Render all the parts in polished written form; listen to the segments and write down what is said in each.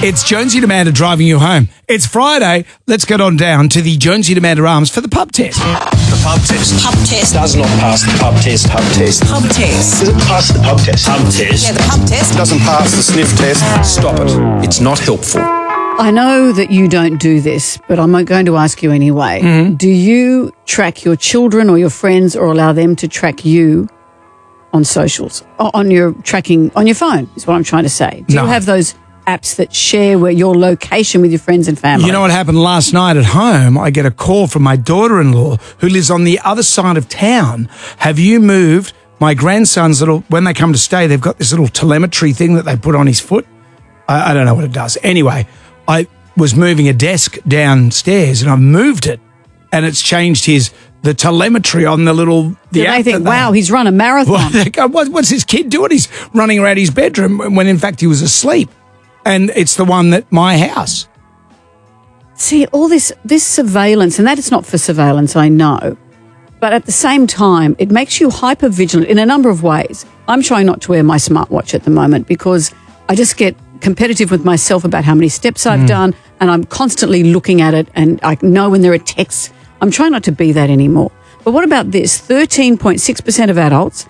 It's Jonesy and Amanda driving you home. It's Friday. Let's get on down to the Jonesy and Amanda Arms for the pub test. The pub test. Pub test. Does not pass the pub test. Pub test. Pub test. Does it pass the pub test? Pub test. Yeah, the pub test. Doesn't pass the sniff test. Stop it. It's not helpful. I know that you don't do this, but I'm going to ask you anyway. Mm-hmm. Do you track your children or your friends or allow them to track you on socials, on your tracking, on your phone is what I'm trying to say? Do No. you have those apps that share where your location with your friends and family? You know what happened last night at home? I get a call from my daughter-in-law who lives on the other side of town. Have you moved my grandson's little, when they come to stay, they've got this little telemetry thing that they put on his foot. I don't know what it does. Anyway, I was moving a desk downstairs and I've moved it and it's changed the telemetry on the little... Do they app think, that wow, he's run a marathon? Well, they go, what's this kid doing? He's running around his bedroom when in fact he was asleep. And it's the one that my house. See, all this surveillance, and that is not for surveillance, I know. But at the same time, it makes you hyper vigilant in a number of ways. I'm trying not to wear my smartwatch at the moment because I just get competitive with myself about how many steps I've done, and I'm constantly looking at it, and I know when there are texts. I'm trying not to be that anymore. But what about this? 13.6% of adults,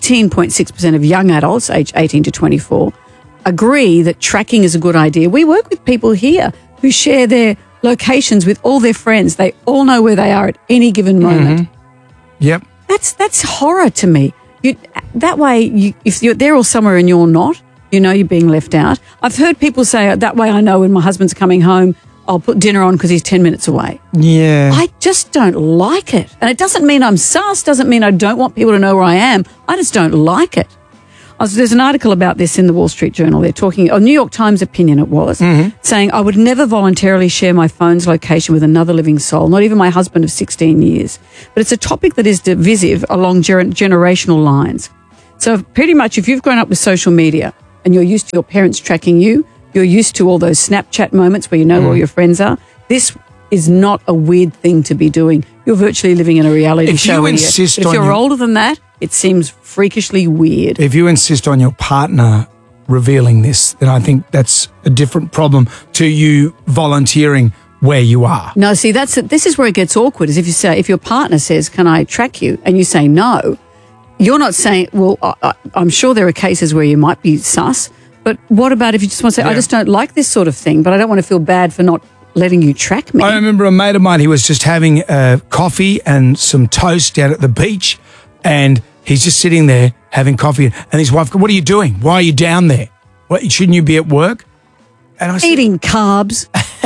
18.6% of young adults, aged 18 to 24, agree that tracking is a good idea. We work with people here who share their locations with all their friends. They all know where they are at any given moment. Yep. That's horror to me. That way, if they're all somewhere and you're not, you're being left out. I've heard people say, that way I know when my husband's coming home, I'll put dinner on because he's 10 minutes away. Yeah. I just don't like it. And it doesn't mean I'm sus, doesn't mean I don't want people to know where I am. I just don't like it. There's an article about this in the Wall Street Journal. They're talking, a New York Times opinion it was, saying, I would never voluntarily share my phone's location with another living soul, not even my husband of 16 years. But it's a topic that is divisive along generational lines. So pretty much if you've grown up with social media and you're used to your parents tracking you, you're used to all those Snapchat moments where you know where all your friends are, this is not a weird thing to be doing. You're virtually living in a reality show. If you're older than that, it seems freakishly weird. If you insist on your partner revealing this, then I think that's a different problem to you volunteering where you are. No, see, this is where it gets awkward, is if your partner says, can I track you? And you say no, you're not saying, well, I'm sure there are cases where you might be sus, but what about if you just want to say, I just don't like this sort of thing, but I don't want to feel bad for not letting you track me? I remember a mate of mine, he was just having coffee and some toast down at the beach, and he's just sitting there having coffee, and his wife goes, what are you doing? Why are you down there? Shouldn't you be at work? And I said, eating carbs.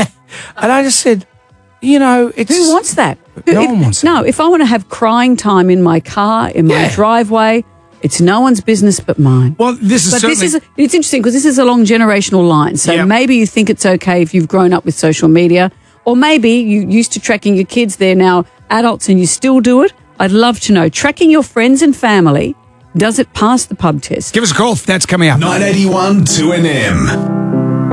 And I just said, it's... Who wants that? No one wants that. No, if I want to have crying time in my car, in my driveway, it's no one's business but mine. Well, it's interesting because this is along generational lines. So maybe you think it's okay if you've grown up with social media, or maybe you used to tracking your kids. They're now adults and you still do it. I'd love to know. Tracking your friends and family, does it pass the pub test? Give us a call. That's coming up. 981 2NM.